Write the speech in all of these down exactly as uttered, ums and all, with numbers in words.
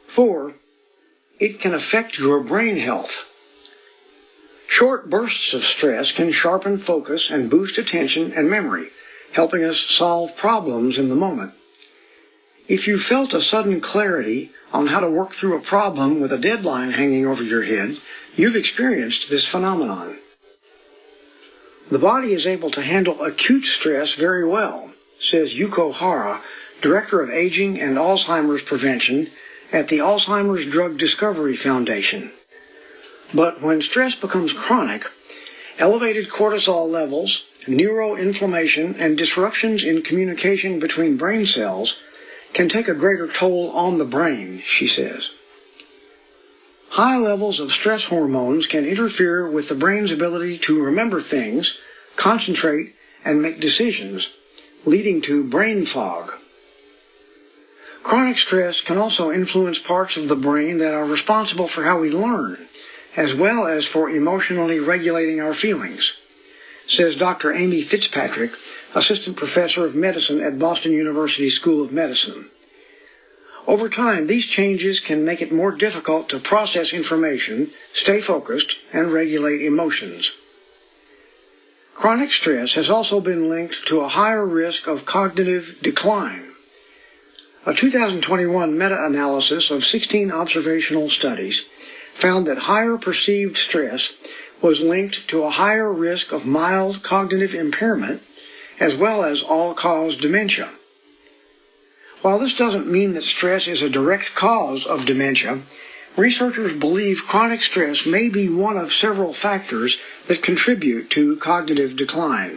Four, it can affect your brain health. Short bursts of stress can sharpen focus and boost attention and memory, helping us solve problems in the moment. If you felt a sudden clarity on how to work through a problem with a deadline hanging over your head, you've experienced this phenomenon. The body is able to handle acute stress very well, says Yuko Hara, Director of Aging and Alzheimer's Prevention at the Alzheimer's Drug Discovery Foundation. But when stress becomes chronic, elevated cortisol levels, neuroinflammation, and disruptions in communication between brain cells can take a greater toll on the brain, she says. High levels of stress hormones can interfere with the brain's ability to remember things, concentrate, and make decisions, leading to brain fog. Chronic stress can also influence parts of the brain that are responsible for how we learn, as well as for emotionally regulating our feelings, says Doctor Amy Fitzpatrick, Assistant Professor of Medicine at Boston University School of Medicine. Over time, these changes can make it more difficult to process information, stay focused, and regulate emotions. Chronic stress has also been linked to a higher risk of cognitive decline. A two thousand twenty-one meta-analysis of sixteen observational studies found that higher perceived stress was linked to a higher risk of mild cognitive impairment as well as all-cause dementia. While this doesn't mean that stress is a direct cause of dementia, researchers believe chronic stress may be one of several factors that contribute to cognitive decline.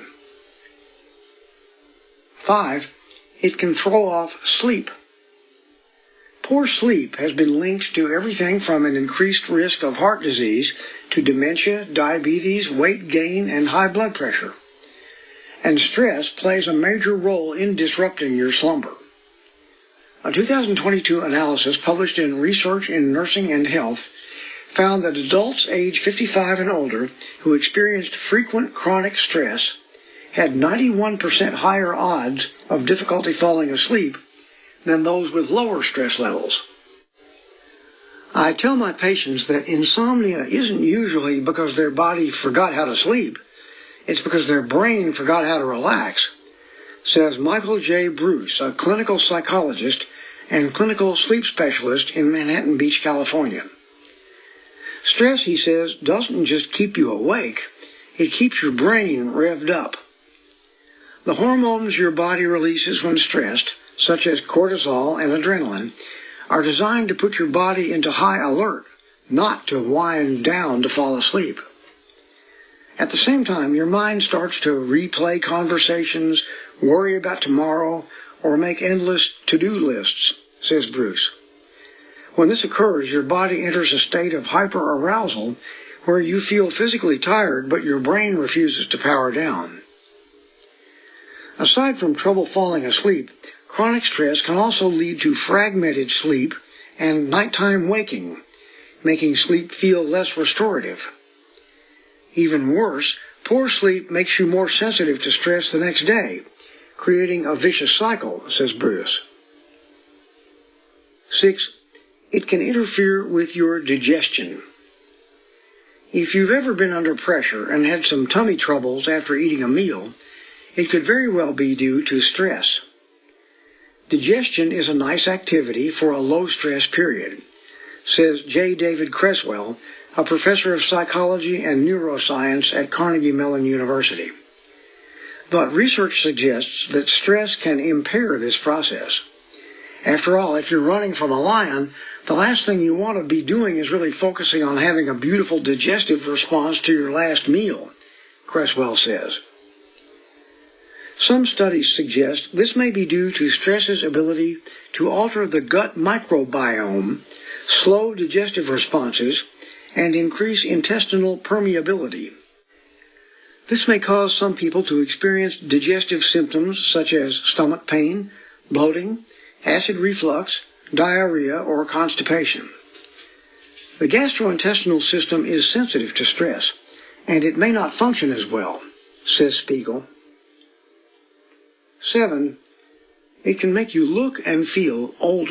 Five, it can throw off sleep. Poor sleep has been linked to everything from an increased risk of heart disease to dementia, diabetes, weight gain, and high blood pressure. And stress plays a major role in disrupting your slumber. A two thousand twenty-two analysis published in Research in Nursing and Health found that adults age fifty-five and older who experienced frequent chronic stress had ninety-one percent higher odds of difficulty falling asleep than those with lower stress levels. I tell my patients that insomnia isn't usually because their body forgot how to sleep. It's because their brain forgot how to relax, says Michael J. Bruce, a clinical psychologist and clinical sleep specialist in Manhattan Beach, California. Stress, he says, doesn't just keep you awake, it keeps your brain revved up. The hormones your body releases when stressed, such as cortisol and adrenaline, are designed to put your body into high alert, not to wind down to fall asleep. At the same time, your mind starts to replay conversations, worry about tomorrow, or make endless to-do lists, says Bruce. When this occurs, your body enters a state of hyperarousal where you feel physically tired, but your brain refuses to power down. Aside from trouble falling asleep, chronic stress can also lead to fragmented sleep and nighttime waking, making sleep feel less restorative. Even worse, poor sleep makes you more sensitive to stress the next day, creating a vicious cycle, says Bruce. Six, it can interfere with your digestion. If you've ever been under pressure and had some tummy troubles after eating a meal, it could very well be due to stress. Digestion is a nice activity for a low-stress period, says J. David Creswell, a professor of psychology and neuroscience at Carnegie Mellon University. But research suggests that stress can impair this process. After all, if you're running from a lion, the last thing you want to be doing is really focusing on having a beautiful digestive response to your last meal, Creswell says. Some studies suggest this may be due to stress's ability to alter the gut microbiome, slow digestive responses, and increase intestinal permeability. This may cause some people to experience digestive symptoms such as stomach pain, bloating, acid reflux, diarrhea, or constipation. The gastrointestinal system is sensitive to stress, and it may not function as well, says Spiegel. Seven, it can make you look and feel older.